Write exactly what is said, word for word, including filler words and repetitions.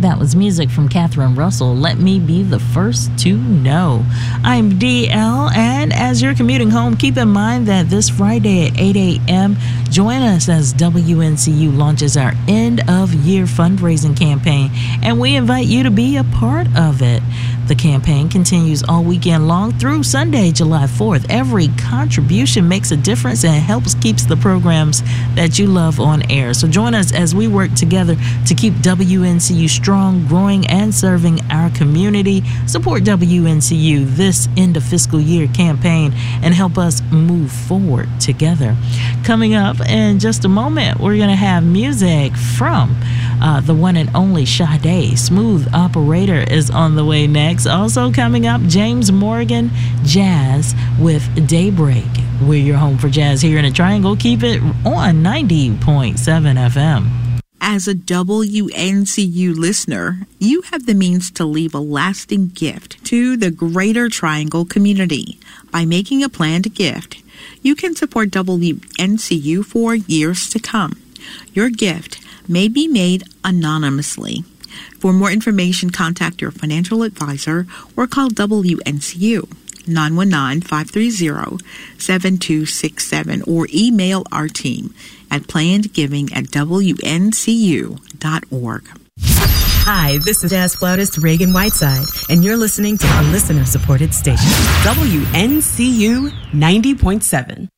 That was music from Catherine Russell, Let Me Be the First to Know. I'm D L, and as you're commuting home, keep in mind that this Friday at eight a.m., join us as W N C U launches our end-of-year fundraising campaign, and we invite you to be a part of it. The campaign continues all weekend long through Sunday, July fourth. Every contribution makes a difference and helps keeps the programs that you love on air. So join us as we work together to keep W N C U strong, growing, and serving our community. Support W N C U this end of fiscal year campaign and help us move forward together. Coming up in just a moment, we're going to have music from uh, the one and only Sade. Smooth Operator is on the way next. Also coming up, James Morgan Jazz with Daybreak. We're your home for jazz here in the Triangle. Keep it on ninety point seven F M. As a W N C U listener, you have the means to leave a lasting gift to the Greater Triangle community. By making a planned gift, you can support W N C U for years to come. Your gift may be made anonymously. For more information, contact your financial advisor or call W N C U nine one nine, five three zero, seven two six seven or email our team at plannedgiving at W N C U dot org. Hi, this is jazz flautist Reagan Whiteside, and you're listening to a listener-supported station, W N C U ninety point seven.